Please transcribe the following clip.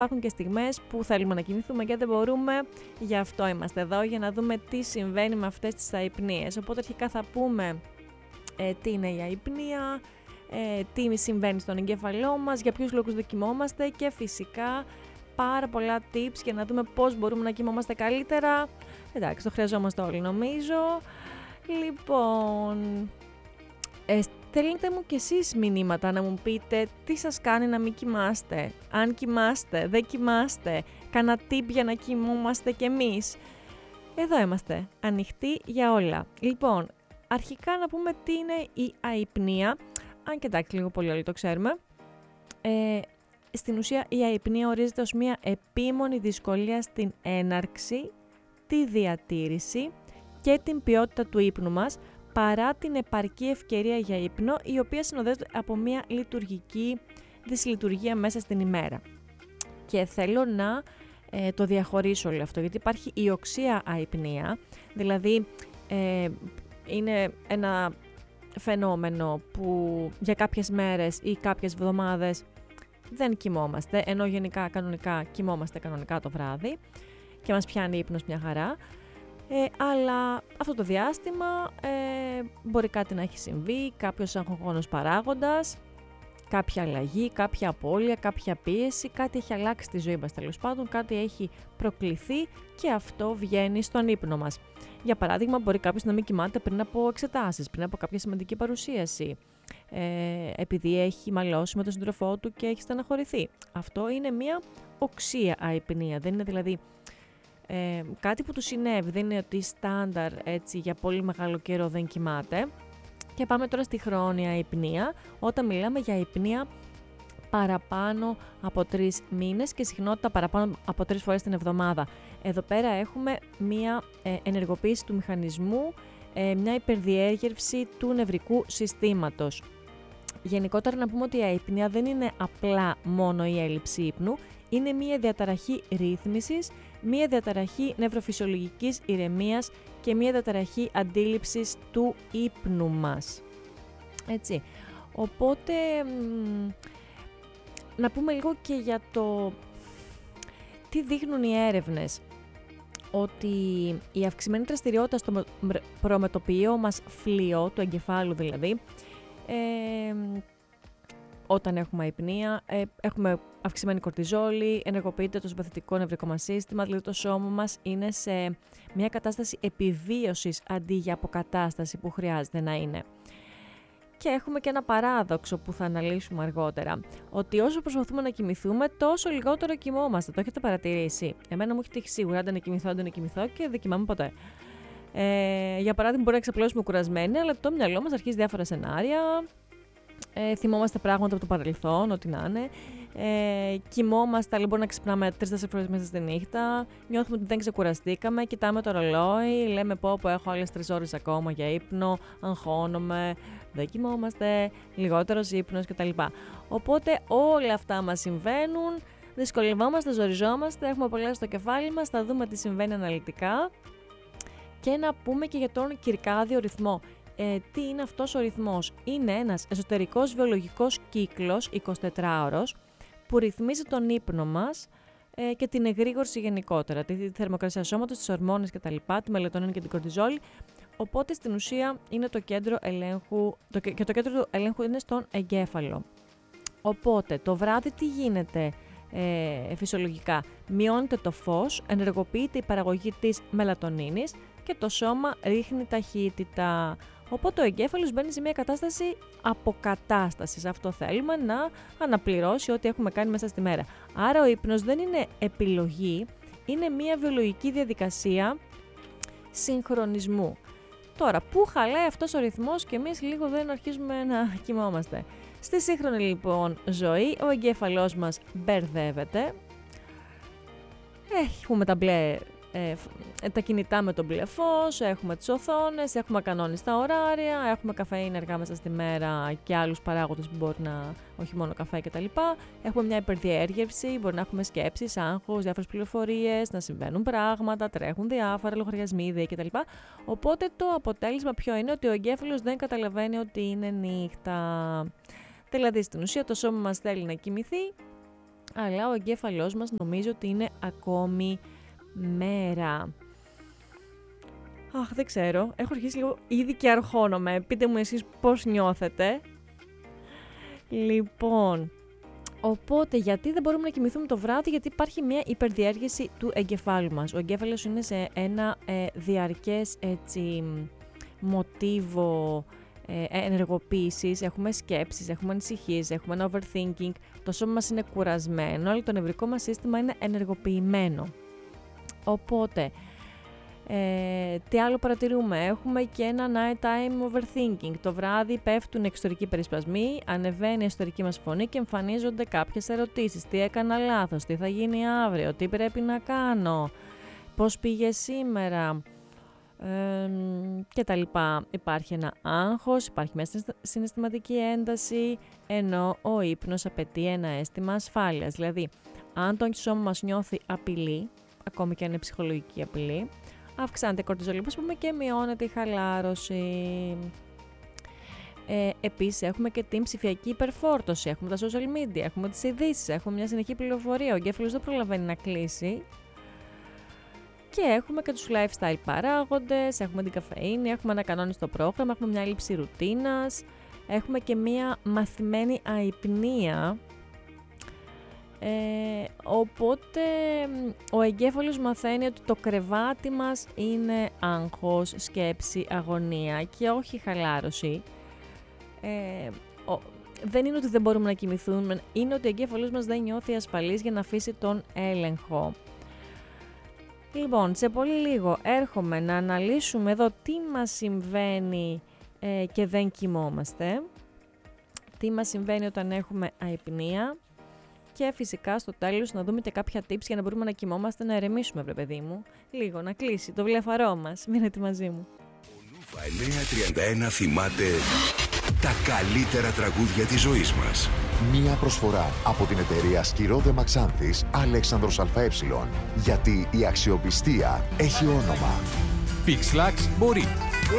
υπάρχουν και στιγμές που θέλουμε να κοιμηθούμε και δεν μπορούμε. Γι' αυτό είμαστε εδώ, για να δούμε τι συμβαίνει με αυτές τις αϊπνίες. Οπότε αρχικά θα πούμε τι είναι η αϊπνία, τι συμβαίνει στον εγκέφαλό μας, για ποιους λόγους δεν κοιμόμαστε και φυσικά πάρα πολλά tips για να δούμε πώς μπορούμε να κοιμόμαστε καλύτερα. Εντάξει, το χρειαζόμαστε όλοι νομίζω. Λοιπόν, στέλνετε μου κι εσείς μηνύματα να μου πείτε τι σας κάνει να μην κοιμάστε. Αν κοιμάστε, δεν κοιμάστε, κάνα tip για να κοιμόμαστε κι εμείς. Εδώ είμαστε, ανοιχτοί για όλα. Λοιπόν, αρχικά να πούμε τι είναι η αϊπνία. Αν και εντάξει, λίγο πολύ όλοι το ξέρουμε. Στην ουσία η αϊπνία ορίζεται ως μια επίμονη δυσκολία στην έναρξη, τη διατήρηση και την ποιότητα του ύπνου μας, παρά την επαρκή ευκαιρία για ύπνο, η οποία συνοδεύεται από μια λειτουργική δυσλειτουργία μέσα στην ημέρα. Και θέλω να το διαχωρίσω όλο αυτό, γιατί υπάρχει η οξεία αϊπνία, δηλαδή είναι ένα φαινόμενο που για κάποιες μέρες ή κάποιες εβδομάδες δεν κοιμόμαστε, ενώ γενικά κανονικά κοιμόμαστε κανονικά το βράδυ και μας πιάνει ύπνος μια χαρά. Αλλά αυτό το διάστημα μπορεί κάτι να έχει συμβεί, κάποιος αγχογόνος παράγοντας, κάποια αλλαγή, κάποια απώλεια, κάποια πίεση, κάτι έχει αλλάξει στη ζωή μας τέλος πάντων, κάτι έχει προκληθεί και αυτό βγαίνει στον ύπνο μας. Για παράδειγμα, μπορεί κάποιος να μην κοιμάται πριν από εξετάσεις, πριν από κάποια σημαντική παρουσίαση, επειδή έχει μαλώσει με τον σύντροφό του και έχει στεναχωρηθεί. Αυτό είναι μια οξεία αϊπνία, δεν είναι δηλαδή κάτι που του συνέβη, δεν είναι ότι στάνταρ έτσι για πολύ μεγάλο καιρό δεν κοιμάται. Και πάμε τώρα στη χρόνια αϊπνία, όταν μιλάμε για αϊπνία παραπάνω από 3 μήνες και συχνότητα παραπάνω από 3 φορές την εβδομάδα. Εδώ πέρα έχουμε μια ενεργοποίηση του μηχανισμού, μια υπερδιέγερση του νευρικού συστήματος. Γενικότερα να πούμε ότι η αϊπνία δεν είναι απλά μόνο η έλλειψη ύπνου, είναι μια διαταραχή ρύθμισης, μια διαταραχή νευροφυσιολογικής ηρεμίας και μια διαταραχή αντίληψης του ύπνου μας. Έτσι. Οπότε, να πούμε λίγο και για το τι δείχνουν οι έρευνες. Ότι η αυξημένη δραστηριότητα στο προμετωπιαίο μας φλοιό, του εγκεφάλου δηλαδή, όταν έχουμε αϊπνία, έχουμε αυξημένη κορτιζόλη, ενεργοποιείται το συμπαθητικό νευρικό μας σύστημα, δηλαδή το σώμα μας είναι σε μια κατάσταση επιβίωσης αντί για αποκατάσταση που χρειάζεται να είναι. Και έχουμε και ένα παράδοξο που θα αναλύσουμε αργότερα, ότι όσο προσπαθούμε να κοιμηθούμε, τόσο λιγότερο κοιμόμαστε. Το έχετε παρατηρήσει? Εμένα μου έχει τύχει σίγουρα, άντε να κοιμηθώ και δεν κοιμάμαι ποτέ. Για παράδειγμα, μπορεί να ξαπλώσουμε κουρασμένοι, αλλά το μυαλό μας αρχίζει διάφορα σενάρια. Θυμόμαστε πράγματα από το παρελθόν, ό,τι να είναι. Κοιμόμαστε, αλλά μπορεί να ξυπνάμε 3-4 φορές μέσα στη νύχτα. Νιώθουμε ότι δεν ξεκουραστήκαμε. Κοιτάμε το ρολόι. Λέμε πω έχω άλλες 3 ώρες ακόμα για ύπνο. Αγχώνομαι. Δεν κοιμόμαστε. Λιγότερος ύπνος κτλ. Οπότε όλα αυτά μας συμβαίνουν. Δυσκολευόμαστε, ζοριζόμαστε. Έχουμε πολλά στο κεφάλι μας. Θα δούμε τι συμβαίνει αναλυτικά. Και να πούμε και για τον κυρκάδιο ρυθμό. Τι είναι αυτός ο ρυθμός? Είναι ένας εσωτερικός βιολογικός κύκλος 24ωρος που ρυθμίζει τον ύπνο μας και την εγρήγορση γενικότερα, τη θερμοκρασία σώματος, τις ορμόνες κτλ, τη μελατονίνη και την κορτιζόλη. Οπότε στην ουσία είναι το κέντρο ελέγχου και το κέντρο του ελέγχου είναι στον εγκέφαλο. Οπότε το βράδυ τι γίνεται φυσιολογικά? Μειώνεται το φως, ενεργοποιείται η παραγωγή της μελατονίνης και το σώμα ρίχνει ταχύτητα. Οπότε ο εγκέφαλος μπαίνει σε μια κατάσταση αποκατάστασης. Αυτό θέλουμε, να αναπληρώσει ό,τι έχουμε κάνει μέσα στη μέρα. Άρα ο ύπνος δεν είναι επιλογή, είναι μια βιολογική διαδικασία συγχρονισμού. Τώρα, πού χαλάει αυτός ο ρυθμός και εμείς λίγο δεν αρχίζουμε να κοιμόμαστε? Στη σύγχρονη λοιπόν ζωή ο εγκέφαλός μας μπερδεύεται. Έχουμε τα κινητά με το μπλε φως, έχουμε τις οθόνες, έχουμε ακανόνιστα ωράρια, έχουμε καφεΐνη αργά μέσα στη μέρα και άλλους παράγοντες που μπορεί να, όχι μόνο καφέ κτλ. Έχουμε μια υπερδιέργευση, μπορεί να έχουμε σκέψεις, άγχος, διάφορες πληροφορίες, να συμβαίνουν πράγματα, τρέχουν διάφορα λογαριασμοί, ιδέες κτλ. Οπότε το αποτέλεσμα ποιο είναι? Ότι ο εγκέφαλος δεν καταλαβαίνει ότι είναι νύχτα. Δηλαδή στην ουσία το σώμα μας θέλει να κοιμηθεί, αλλά ο εγκέφαλός μας νομίζω ότι είναι ακόμη μέρα. Αχ, δεν ξέρω. Έχω αρχίσει λίγο ήδη και αρχώνομαι. Πείτε μου εσείς πώς νιώθετε. Λοιπόν, οπότε γιατί δεν μπορούμε να κοιμηθούμε το βράδυ? Γιατί υπάρχει μια υπερδιέργηση του εγκεφάλου μας. Ο εγκέφαλος είναι σε ένα διαρκές μοτίβο ενεργοποίησης. Έχουμε σκέψεις, έχουμε ανησυχίες, έχουμε ένα overthinking. Το σώμα μας είναι κουρασμένο, αλλά το νευρικό μας σύστημα είναι ενεργοποιημένο. Οπότε, τι άλλο παρατηρούμε? Έχουμε και ένα night time overthinking. Το βράδυ πέφτουν εξωτερικοί περισπασμοί, ανεβαίνει η εσωτερική μας φωνή και εμφανίζονται κάποιες ερωτήσεις. Τι έκανα λάθος, τι θα γίνει αύριο, τι πρέπει να κάνω, πώς πήγε σήμερα και τα λοιπά. Υπάρχει ένα άγχος, υπάρχει μια συναισθηματική ένταση, ενώ ο ύπνος απαιτεί ένα αίσθημα ασφάλειας. Δηλαδή, αν το σώμα μας νιώθει απειλή, ακόμη και αν είναι ψυχολογική απειλή, αυξάνεται η κορτιζολή, όπως πούμε, και μειώνεται η χαλάρωση. Επίσης, έχουμε και την ψηφιακή υπερφόρτωση, έχουμε τα social media, έχουμε τις ειδήσεις, έχουμε μια συνεχή πληροφορία, ο εγκέφαλος δεν προλαβαίνει να κλείσει. Και έχουμε και τους lifestyle παράγοντες, έχουμε την καφεΐνη, έχουμε ένα κανόνιστο πρόγραμμα, έχουμε μια έλλειψη ρουτίνας, έχουμε και μια μαθημένη αϊπνία. Οπότε ο εγκέφαλος μαθαίνει ότι το κρεβάτι μας είναι άγχος, σκέψη, αγωνία και όχι χαλάρωση. Δεν είναι ότι δεν μπορούμε να κοιμηθούμε, είναι ότι ο εγκέφαλος μας δεν νιώθει ασφαλής για να αφήσει τον έλεγχο. Λοιπόν, σε πολύ λίγο έρχομαι να αναλύσουμε εδώ τι μας συμβαίνει και δεν κοιμόμαστε, τι μας συμβαίνει όταν έχουμε αϊπνία και φυσικά στο τέλος να δούμε και κάποια tips για να μπορούμε να κοιμόμαστε, να ερεμήσουμε, βρε παιδί μου, λίγο να κλείσει το βλεφαρό μας. Μείνετε μαζί μου. Ο Λούφα 931 θυμάται τα καλύτερα τραγούδια της ζωής μας. Μία προσφορά από την εταιρεία Σκυρόδε Μαξάνθης Αλέξανδρος ΑΕ. Γιατί η αξιοπιστία έχει όνομα. Pixlax μπορεί.